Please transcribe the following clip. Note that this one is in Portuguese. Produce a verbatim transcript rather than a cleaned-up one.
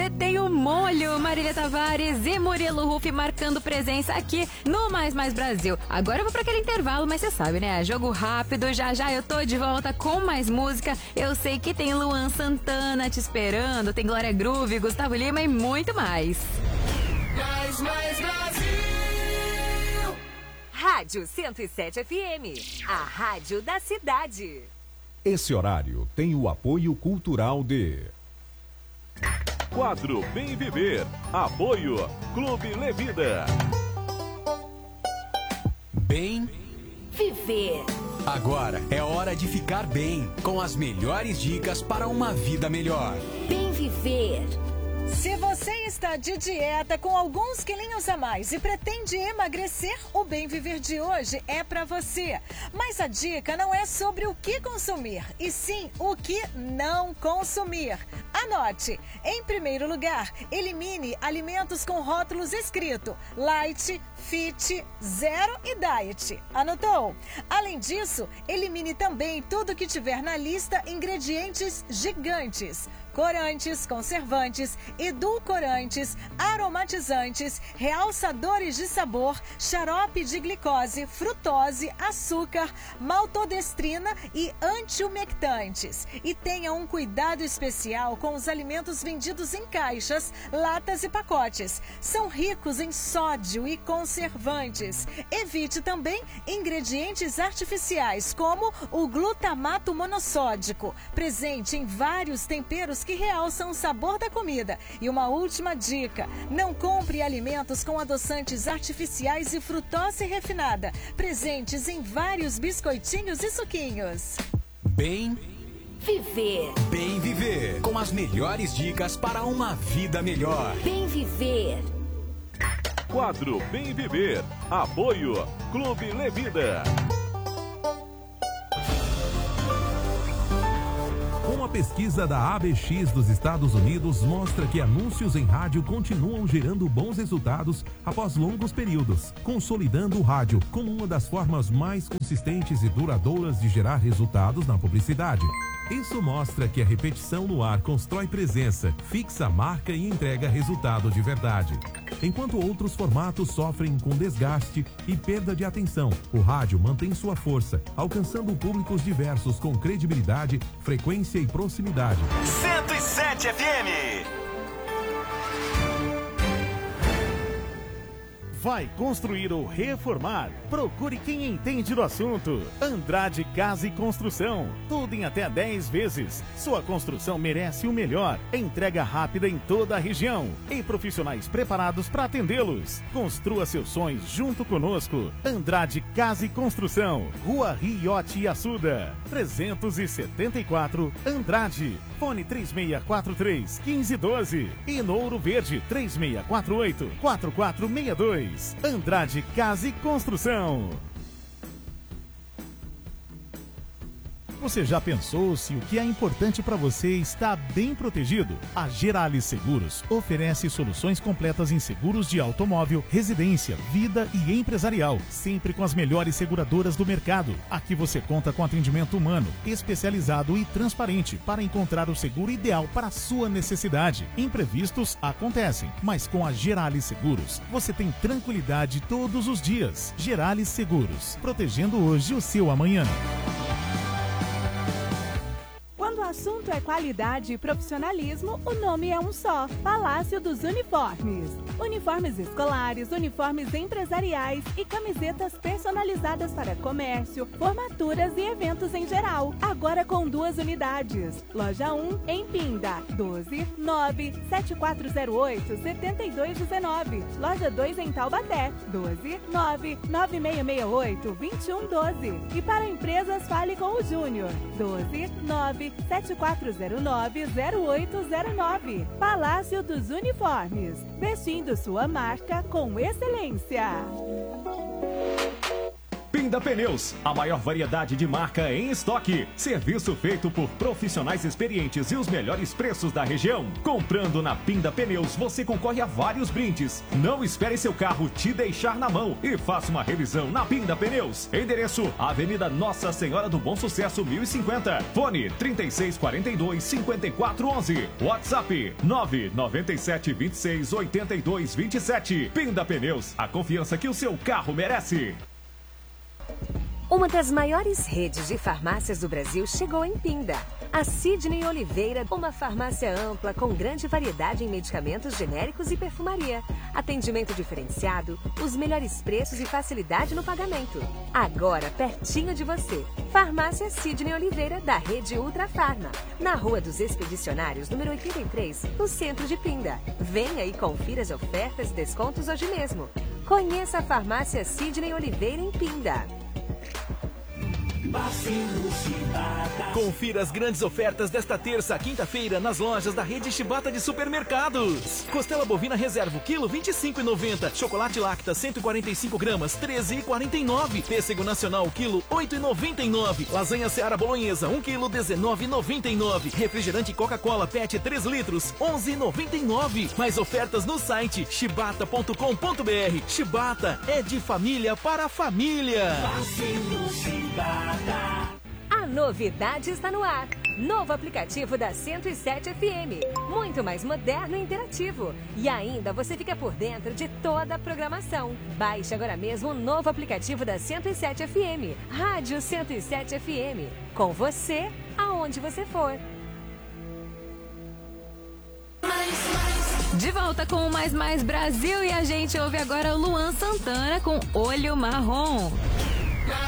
você tem o Molho, Marília Tavares e Murilo Huff marcando presença aqui no Mais Mais Brasil. Agora eu vou pra aquele intervalo, mas você sabe, né? Jogo rápido, já já eu tô de volta com mais música. Eu sei que tem Luan Santana te esperando, tem Glória Groove, Gustavo Lima e muito mais. Mais Mais Brasil. Rádio cento e sete F M, a rádio da cidade. Esse horário tem o apoio cultural de... Quadro Bem Viver. Apoio Clube Levida. Bem Viver. Agora é hora de ficar bem, com as melhores dicas para uma vida melhor. Bem Viver. Se você está de dieta com alguns quilinhos a mais e pretende emagrecer, o Bem Viver de hoje é para você. Mas a dica não é sobre o que consumir, e sim o que não consumir. Anote! Em primeiro lugar, elimine alimentos com rótulos escrito Light, Fit, Zero e Diet. Anotou? Além disso, elimine também tudo que tiver na lista ingredientes gigantes. Corantes, conservantes, edulcorantes, aromatizantes, realçadores de sabor, xarope de glicose, frutose, açúcar, maltodestrina e antiumectantes. E tenha um cuidado especial com os alimentos vendidos em caixas, latas e pacotes. São ricos em sódio e conservantes. Evite também ingredientes artificiais, como o glutamato monossódico, presente em vários temperos que realçam o sabor da comida. E uma última dica: não compre alimentos com adoçantes artificiais e frutose refinada, presentes em vários biscoitinhos e suquinhos. Bem Viver. Bem Viver, com as melhores dicas para uma vida melhor. Bem Viver. Quadro Bem Viver. Apoio Clube Levida. Uma pesquisa da A B X dos Estados Unidos mostra que anúncios em rádio continuam gerando bons resultados após longos períodos, consolidando o rádio como uma das formas mais consistentes e duradouras de gerar resultados na publicidade. Isso mostra que a repetição no ar constrói presença, fixa a marca e entrega resultado de verdade. Enquanto outros formatos sofrem com desgaste e perda de atenção, o rádio mantém sua força, alcançando públicos diversos com credibilidade, frequência e proximidade. cento e sete F M. Vai construir ou reformar? Procure quem entende do assunto. Andrade Casa e Construção. Tudo em até dez vezes. Sua construção merece o melhor. Entrega rápida em toda a região. E profissionais preparados para atendê-los. Construa seus sonhos junto conosco. Andrade Casa e Construção. Rua Riote e Açuda. trezentos e setenta e quatro Andrade. Fone três seis quatro três, um cinco um dois. E no Ouro Verde três seis quatro oito, quatro quatro seis dois. Andrade Casa e Construção. Você já pensou se o que é importante para você está bem protegido? A Gerali Seguros oferece soluções completas em seguros de automóvel, residência, vida e empresarial, sempre com as melhores seguradoras do mercado. Aqui você conta com atendimento humano, especializado e transparente para encontrar o seguro ideal para a sua necessidade. Imprevistos acontecem, mas com a Gerali Seguros você tem tranquilidade todos os dias. Gerali Seguros, protegendo hoje o seu amanhã. Quando o assunto é qualidade e profissionalismo, o nome é um só: Palácio dos Uniformes. Uniformes escolares, uniformes empresariais e camisetas personalizadas para comércio, formaturas e eventos em geral. Agora com duas unidades. Loja um em Pinda, doze nove sete quatro zero oito sete dois um nove. Loja dois em Taubaté, doze nove nove seis seis oito dois um um doze. E para empresas, fale com o Júnior, doze nove sete quatro zero nove zero oito zero nove. Palácio dos Uniformes, vestindo sua marca com excelência. Pinda Pneus, a maior variedade de marca em estoque. Serviço feito por profissionais experientes e os melhores preços da região. Comprando na Pinda Pneus, você concorre a vários brindes. Não espere seu carro te deixar na mão e faça uma revisão na Pinda Pneus. Endereço: Avenida Nossa Senhora do Bom Sucesso mil e cinquenta. Fone trinta e seis quarenta e dois, cinquenta e quatro onze. WhatsApp nove nove sete, vinte e seis, oitenta e dois, vinte e sete. Pinda Pneus, a confiança que o seu carro merece. Uma das maiores redes de farmácias do Brasil chegou em Pinda. A Sidney Oliveira, uma farmácia ampla com grande variedade em medicamentos genéricos e perfumaria. Atendimento diferenciado, os melhores preços e facilidade no pagamento. Agora, pertinho de você. Farmácia Sidney Oliveira, da rede Ultra Farma. Na Rua dos Expedicionários, número oitenta e três, no centro de Pinda. Venha e confira as ofertas e descontos hoje mesmo. Conheça a farmácia Sidney Oliveira em Pinda. Confira as grandes ofertas desta terça, quinta-feira, nas lojas da rede Chibata de supermercados. Costela bovina reserva, quilo vinte e cinco reais e noventa centavos. Chocolate Lacta, cento e quarenta e cinco gramas, treze reais e quarenta e nove centavos. Pêssego nacional, quilo, oito reais e noventa e nove centavos. Lasanha Seara Bolonhesa, um quilo, dezenove reais e noventa e nove centavos. Refrigerante Coca-Cola Pet, três litros, onze reais e noventa e nove centavos. Mais ofertas no site chibata ponto com ponto br. Chibata é de família para família. A novidade está no ar. Novo aplicativo da cento e sete F M. Muito mais moderno e interativo. E ainda você fica por dentro de toda a programação. Baixe agora mesmo o novo aplicativo da cento e sete F M. Rádio cento e sete F M. Com você, aonde você for. De volta com o Mais Mais Brasil e a gente ouve agora o Luan Santana com Olho Marrom.